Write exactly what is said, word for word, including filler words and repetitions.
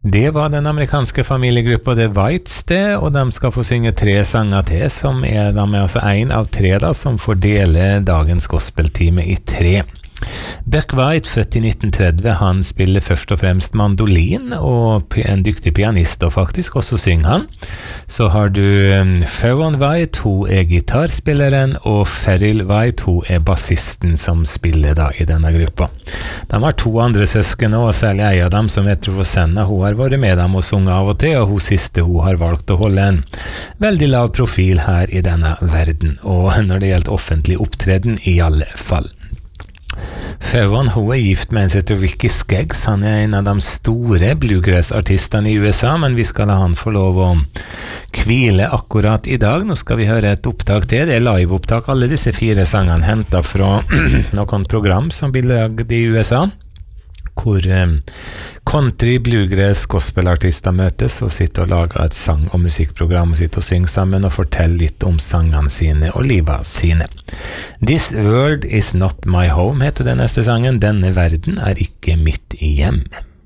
Det var den amerikanske familiegruppa The Whites det, og de skal få synge tre sanger til, som er, de er altså en av tre da, som får dele dagens gospeltime i tre. Buck White, født i nitten tretti, han spiller først og fremst mandolin, og en dyktig pianist og faktisk, og så synger han. Så har du um, Farron White, hun er gitarspilleren, og Ferrell White, hun er bassisten som spiller da i denne gruppa. De har to andre søsken, og særlig en av dem som heter Rosanna, hun har vært med dem og sunget av og til, og hun siste hun har valgt å holde en veldig lav profil her i denne verden, og når det gjelder offentlig opptreden i alle fall. Farron, hun er gift med en som heter Ricky Skeggs. Han er en av de store bluegrass-artistene i U S A, men vi skal la han få lov å hvile akkurat i dag. Nå skal vi høre et opptak til. Det er live-opptak. Alle disse fire sangene hentet fra noen program som blir laget i U S A, hvor um, country, bluegrass, gospelartister møtes og sitter og lager et sang- og musikkprogram og sitter og synger sammen og forteller litt om sangene sine og livet sine. This World Is Not My Home heter den neste sangen. Denne verden er ikke mitt hjem.